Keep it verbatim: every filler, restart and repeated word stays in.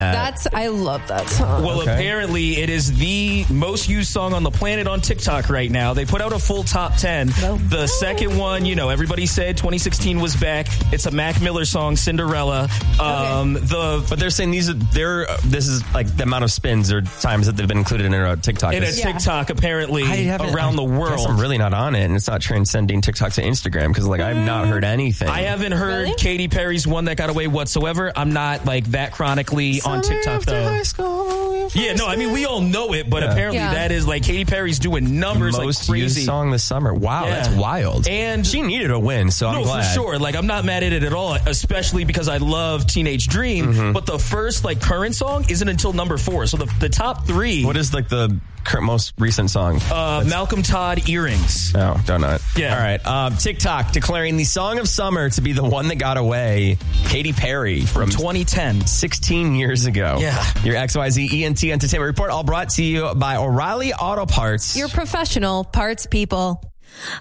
That's, I love that song. Well, Okay. apparently it is the most used song on the planet on TikTok right now. They put out a full top ten. No. The second one, you know, everybody said twenty sixteen was back. It's a Mac Miller song, Cinderella. Um, the But they're saying these are they're this is like the amount of spins or times that they've been included in a TikTok. in a It's- Yeah. TikTok apparently I haven't- around the I guess world. I'm really not on it, and it's not transcending TikTok to Instagram because like I've not heard anything. I haven't heard Really? Katy Perry's One That Got Away whatsoever. I'm not like that chronically on TikTok though. Yeah, no, I mean we all know it, but Yeah. apparently Yeah. that is like Katy Perry's doing numbers Most like used crazy. song this summer. Wow, Yeah. that's wild. And- she needed a win, so I'm No, glad. for sure. Like, I'm not mad at it at all, especially because I love Teenage Dream. Mm-hmm. But the first, like, current song isn't until number four. So the, the top three, What is like the current, most recent song? uh, Malcolm Todd, Earrings. Oh, don't know it. Yeah. All right. Um, TikTok declaring the song of summer to be the one that got away. Katy Perry from twenty ten. sixteen years ago. Yeah. Your X Y Z E N T Entertainment Report, all brought to you by O'Reilly Auto Parts. Your professional parts people.